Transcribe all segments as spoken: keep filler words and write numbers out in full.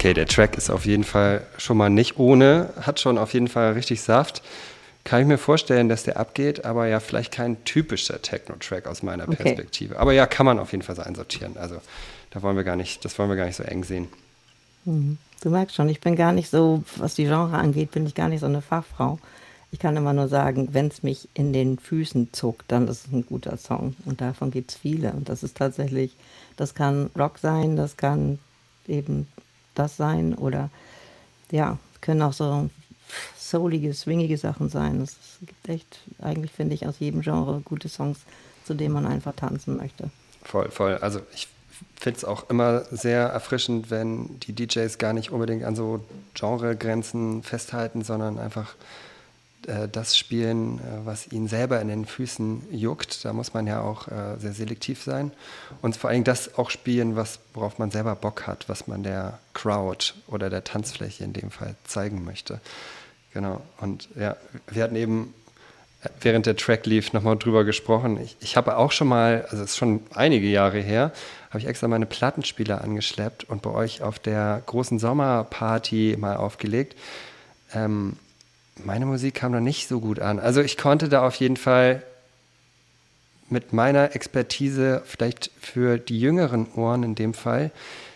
Okay, der Track ist auf jeden Fall schon mal nicht ohne, hat schon auf jeden Fall richtig Saft. Kann ich mir vorstellen, dass der abgeht, aber ja, vielleicht kein typischer Techno-Track aus meiner Okay. Perspektive. Aber ja, kann man auf jeden Fall so einsortieren. Also da wollen wir gar nicht, das wollen wir gar nicht so eng sehen. Mhm. Du merkst schon, ich bin gar nicht so, was die Genre angeht, bin ich gar nicht so eine Fachfrau. Ich kann immer nur sagen, wenn es mich in den Füßen zuckt, dann ist es ein guter Song. Und davon gibt es viele. Und das ist tatsächlich, das kann Rock sein, das kann eben das sein oder ja, können auch so soulige, swingige Sachen sein. Es gibt echt, eigentlich finde ich, aus jedem Genre gute Songs, zu denen man einfach tanzen möchte. Voll, voll. Also ich finde es auch immer sehr erfrischend, wenn die D Js gar nicht unbedingt an so Genregrenzen festhalten, sondern einfach äh, das spielen, äh, was ihnen selber in den Füßen juckt. Da muss man ja auch äh, sehr selektiv sein. Und vor allem das auch spielen, was, worauf man selber Bock hat, was man der Crowd oder der Tanzfläche in dem Fall zeigen möchte. Genau. Und ja, wir hatten eben während der Track lief, nochmal drüber gesprochen. Ich, ich habe auch schon mal, also es ist schon einige Jahre her, habe ich extra meine Plattenspieler angeschleppt und bei euch auf der großen Sommerparty mal aufgelegt. Ähm, meine Musik kam da nicht so gut an. Also ich konnte da auf jeden Fall mit meiner Expertise, vielleicht für die jüngeren Ohren in dem Fall,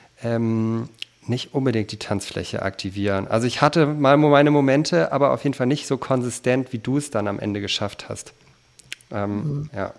ähm, nicht unbedingt die Tanzfläche aktivieren. Also ich hatte mal meine Momente, aber auf jeden Fall nicht so konsistent, wie du es dann am Ende geschafft hast. Ähm, Mhm. ja,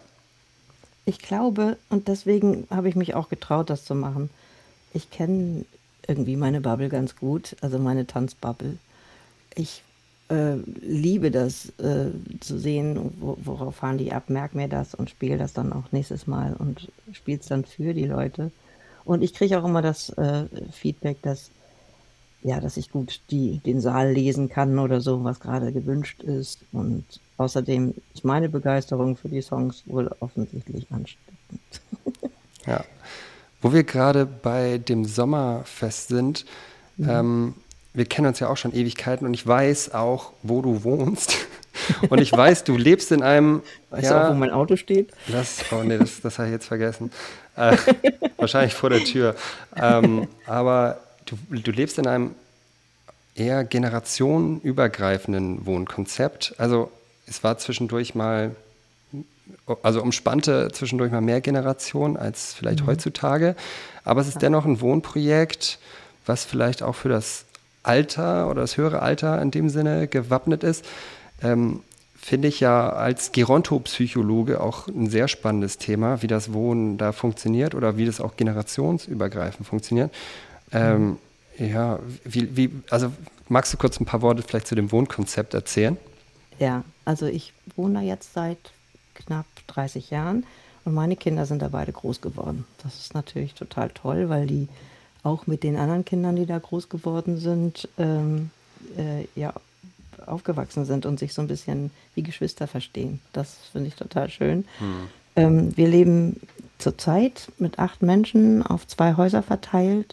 Ich glaube, und deswegen habe ich mich auch getraut, das zu machen. Ich kenne irgendwie meine Bubble ganz gut, also meine Tanzbubble. Ich äh, liebe das äh, zu sehen, wo, worauf fahren die ab, merk mir das und spiele das dann auch nächstes Mal und spiele es dann für die Leute. Und ich kriege auch immer das äh, Feedback, dass, ja, dass ich gut die, den Saal lesen kann oder so, was gerade gewünscht ist. Und außerdem ist meine Begeisterung für die Songs wohl offensichtlich ansteckend. ja. Wo wir gerade bei dem Sommerfest sind, Mhm. ähm, wir kennen uns ja auch schon Ewigkeiten und ich weiß auch, wo du wohnst. Und ich weiß, du lebst in einem, Weißt du auch, wo ja, mein Auto steht? das, oh nee, das, das habe ich jetzt vergessen. Äh, wahrscheinlich vor der Tür. Ähm, aber du, du lebst in einem eher generationenübergreifenden Wohnkonzept. Also es war zwischendurch mal, also umspannte zwischendurch mal mehr Generationen als vielleicht Mhm. heutzutage. Aber es ist Ja. dennoch ein Wohnprojekt, was vielleicht auch für das Alter oder das höhere Alter in dem Sinne gewappnet ist. Ähm, Finde ich ja als Gerontopsychologe auch ein sehr spannendes Thema, wie das Wohnen da funktioniert oder wie das auch generationsübergreifend funktioniert. Mhm. Ähm, ja, wie, wie, also magst du kurz ein paar Worte vielleicht zu dem Wohnkonzept erzählen? Ja, also ich wohne da jetzt seit knapp dreißig Jahren und meine Kinder sind da beide groß geworden. Das ist natürlich total toll, weil die auch mit den anderen Kindern, die da groß geworden sind, ähm, äh, ja, aufgewachsen sind und sich so ein bisschen wie Geschwister verstehen. Das finde ich total schön. Hm. Ähm, wir leben zurzeit mit acht Menschen auf zwei Häuser verteilt,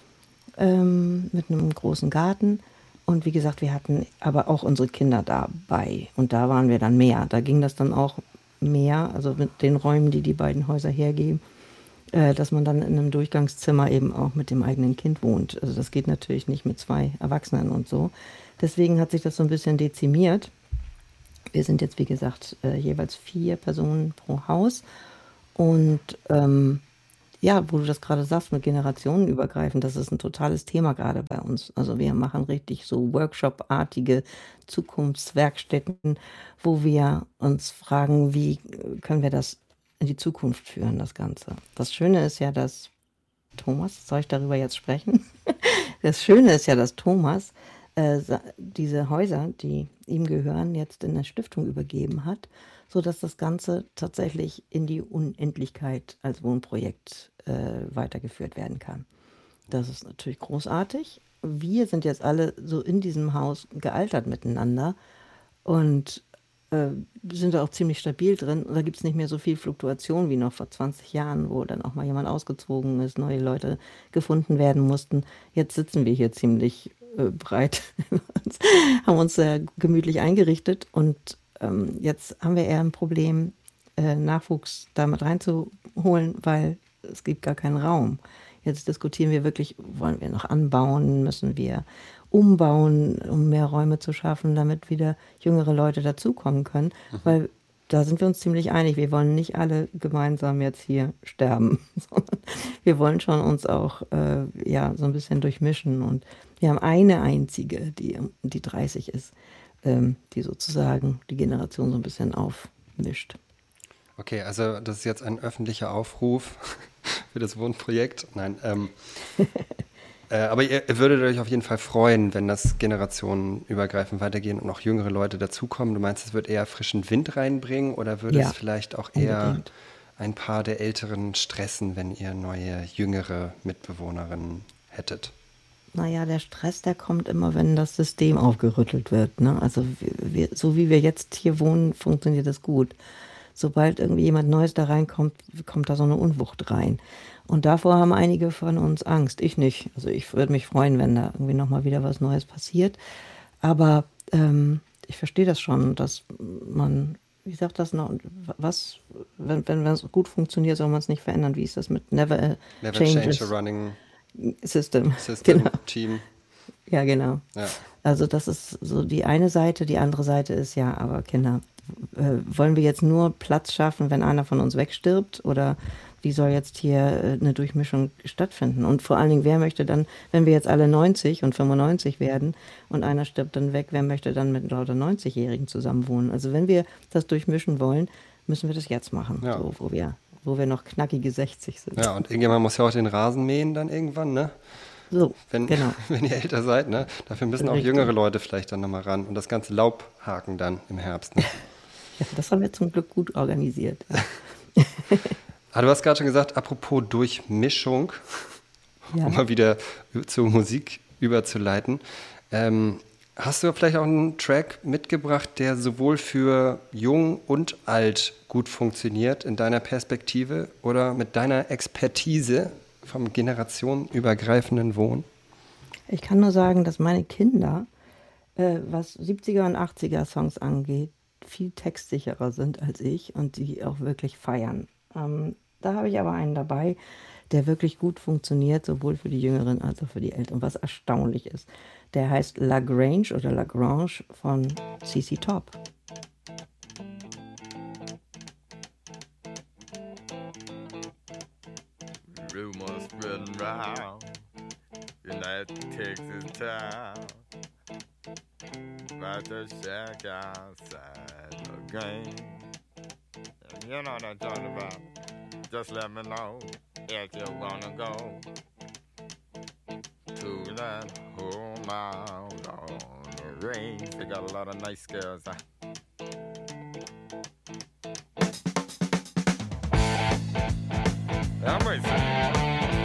ähm, mit einem großen Garten. Und wie gesagt, wir hatten aber auch unsere Kinder dabei. Und da waren wir dann mehr. Da ging das dann auch mehr, also mit den Räumen, die die beiden Häuser hergeben, äh, dass man dann in einem Durchgangszimmer eben auch mit dem eigenen Kind wohnt. Also das geht natürlich nicht mit zwei Erwachsenen und so. Deswegen hat sich das so ein bisschen dezimiert. Wir sind jetzt, wie gesagt, äh, jeweils vier Personen pro Haus. Und ähm, ja, wo du das gerade sagst, mit generationenübergreifend, das ist ein totales Thema gerade bei uns. Also wir machen richtig so Workshop-artige Zukunftswerkstätten, wo wir uns fragen, wie äh, können wir das in die Zukunft führen, das Ganze. Das Schöne ist ja, dass Thomas, soll ich darüber jetzt sprechen? Das Schöne ist ja, dass Thomas äh, sa- diese Häuser, die ihm gehören, jetzt in eine Stiftung übergeben hat, sodass das Ganze tatsächlich in die Unendlichkeit als Wohnprojekt äh, weitergeführt werden kann. Das ist natürlich großartig. Wir sind jetzt alle so in diesem Haus gealtert miteinander und äh, sind da auch ziemlich stabil drin. Und da gibt es nicht mehr so viel Fluktuation wie noch vor zwanzig Jahren, wo dann auch mal jemand ausgezogen ist, neue Leute gefunden werden mussten. Jetzt sitzen wir hier ziemlich äh, breit, haben uns sehr gemütlich eingerichtet und ähm, jetzt haben wir eher ein Problem, äh, Nachwuchs damit reinzuholen, weil es gibt gar keinen Raum. Jetzt diskutieren wir wirklich, wollen wir noch anbauen, müssen wir umbauen, um mehr Räume zu schaffen, damit wieder jüngere Leute dazukommen können, mhm. weil da sind wir uns ziemlich einig. Wir wollen nicht alle gemeinsam jetzt hier sterben, sondern wir wollen schon uns auch äh, ja, so ein bisschen durchmischen. Und wir haben eine einzige, die, die dreißig ist, ähm, die sozusagen die Generation so ein bisschen aufmischt. Okay, also das ist jetzt ein öffentlicher Aufruf für das Wohnprojekt. Nein, ähm, äh, aber ihr, ihr würdet euch auf jeden Fall freuen, wenn das generationenübergreifend weitergehen und noch jüngere Leute dazukommen. Du meinst, es wird eher frischen Wind reinbringen oder würde ja, es vielleicht auch eher unbedingt. Ein paar der Älteren stressen, wenn ihr neue, jüngere Mitbewohnerinnen hättet? Naja, der Stress, der kommt immer, wenn das System aufgerüttelt wird. Ne? Also wir, wir, so wie wir jetzt hier wohnen, funktioniert das gut. Sobald irgendwie jemand Neues da reinkommt, kommt da so eine Unwucht rein. Und davor haben einige von uns Angst. Ich nicht. Also ich würde mich freuen, wenn da irgendwie nochmal wieder was Neues passiert. Aber ähm, ich verstehe das schon, dass man, wie sagt das noch, was, wenn, wenn es gut funktioniert, soll man es nicht verändern. Wie ist das mit Never, uh, Never change a running System. System, genau. Team. Ja, genau. Ja. Also das ist so die eine Seite. Die andere Seite ist ja, aber Kinder, äh, wollen wir jetzt nur Platz schaffen, wenn einer von uns wegstirbt? Oder wie soll jetzt hier äh, eine Durchmischung stattfinden? Und vor allen Dingen, wer möchte dann, wenn wir jetzt alle neunzig und fünfundneunzig werden und einer stirbt dann weg, wer möchte dann mit lauter neunzigjährigen zusammenwohnen? Also wenn wir das durchmischen wollen, müssen wir das jetzt machen, ja. so, wo wir, wo wir noch knackige sechzig sind. Ja, und irgendjemand muss ja auch den Rasen mähen dann irgendwann, ne? So, wenn, genau. wenn ihr älter seid, ne? Dafür müssen auch Richtig. jüngere Leute vielleicht dann nochmal ran und das ganze Laub haken dann im Herbst. Ne? Ja, das haben wir zum Glück gut organisiert. Ja. Ah, du hast gerade schon gesagt, apropos Durchmischung, ja. um mal wieder zur Musik überzuleiten. Ähm, hast du vielleicht auch einen Track mitgebracht, der sowohl für jung und alt gut funktioniert in deiner Perspektive oder mit deiner Expertise vom generationenübergreifenden Wohnen? Ich kann nur sagen, dass meine Kinder, äh, was siebziger und achtziger Songs angeht, viel textsicherer sind als ich und die auch wirklich feiern. Ähm, da habe ich aber einen dabei, der wirklich gut funktioniert, sowohl für die Jüngeren als auch für die Älteren, was erstaunlich ist. Der heißt Lagrange oder Lagrange von C C Top. Rumors spreading round in that Texas town about the shack outside the game. You know what I'm talking about. Just let me know if you wanna go to that home out on the range. They got a lot of nice girls. Huh?